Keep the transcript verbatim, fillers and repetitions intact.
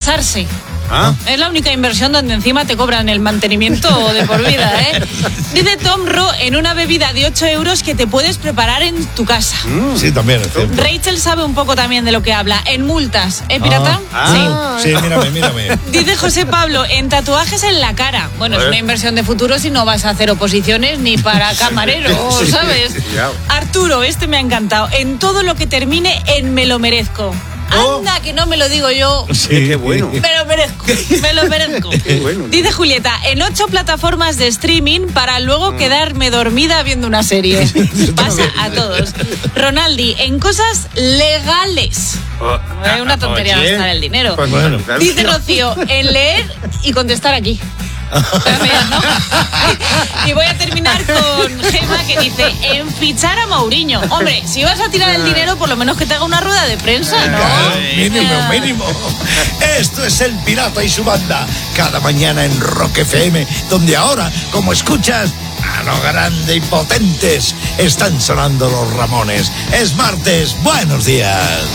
casarse. ¿Ah? Es la única inversión donde encima te cobran el mantenimiento de por vida, ¿eh? Dice Tom Ro en una bebida de ocho euros que te puedes preparar en tu casa. Mm. Sí, también es cierto. Rachel sabe un poco también de lo que habla. En multas, ¿eh, pirata? Ah. Sí. Sí, mírame, mírame. Dice José Pablo, en tatuajes en la cara. Bueno, es una inversión de futuro si no vas a hacer oposiciones ni para camarero, ¿sabes? Arturo, este me ha encantado. En todo lo que termine en me lo merezco. Anda, que no me lo digo yo. Sí, qué bueno. Me lo merezco, me lo merezco. Qué bueno. Dice Julieta, en ocho plataformas de streaming para luego quedarme dormida viendo una serie. Pasa a todos. Ronaldi, en cosas legales. Oh, Es una tontería oye, gastar el dinero. pues Bueno. Dice Rocío, en leer y contestar aquí. También, ¿no? Y voy a terminar con Gema que dice, en fichar a Mourinho. Hombre, si vas a tirar el dinero, por lo menos que te haga una rueda de prensa, ¿no? Claro, mínimo, Ah. mínimo. Esto es El Pirata y su banda. Cada mañana en Rock F M, donde ahora, como escuchas, a lo grande y potentes, están sonando los Ramones. Es martes, buenos días.